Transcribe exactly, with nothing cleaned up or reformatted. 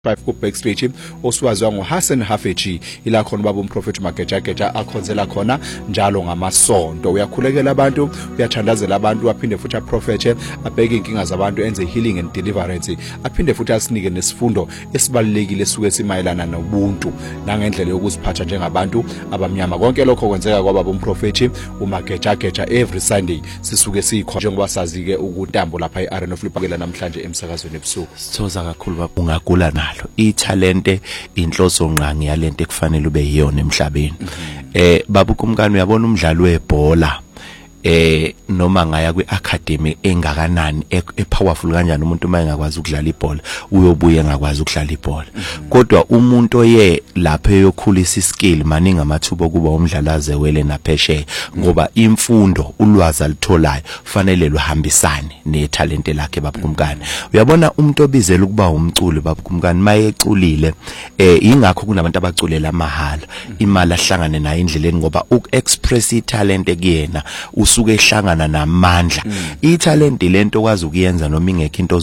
five ku backstage oswazwa ngoHassan Hafeji ila khona baba umprofeti Mageja akhonzela khona njalo ngamasonto uyakhulekela abantu uyathandazela abantu aphinde futhi aprofete abheke inkinga zabantu enze healing and deliverance aphinde futhi asinike nesifundo esibalekile suke simayelana nobuntu nangendlela yokuziphatha njengabantu abamnyama konke lokho kwenzeka kwababa umprofeti uMageja every Sunday sisuke sikho njengoba sazi ke ukutambo lapha eArena of Lipakela namhlanje emsakazweni ebusuku sithoza kakhulu baba ungagula nalo ithalente inhloso ngqangi yalento ekufanele ube yiyona emhlabeni eh baba ukumkani uyabona umdlalo webhola eh noma ngaya kwiacademy engakanani epowerful kanjani umuntu mayengakwazi ukudlala ibhola uyobuye ngakwazi ukudlala ibhola kodwa umuntu oye lapha eyokhulisa iskill maningi amathuba kuba umdlalaze wele napheshe ngoba imfundo ulwazi alitholayo fanele luhambisane nethalente lakhe baba kumkani uyabona umuntu obizela ukuba umculi baba kumkani mayeculile eh ingakho kunabantu abaculela amahala imali ahlangane nayo indleleni ngoba ukuexpress italente kuyena usuke ehlangana namandla ithalente lento okwazi ukuyenza noma ingekho into